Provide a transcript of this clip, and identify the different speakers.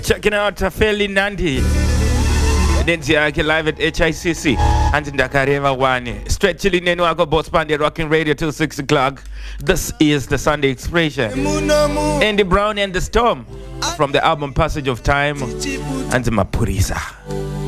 Speaker 1: checking out Feli Nandi. Denzi yake live at HICC. And Ndakareva Wani. Straight chilling nenu wako Boss Pandey rocking radio till 6 o'clock. This is the Sunday Expression. Andy Brown and the Storm from the album Passage of Time and Mapurisa.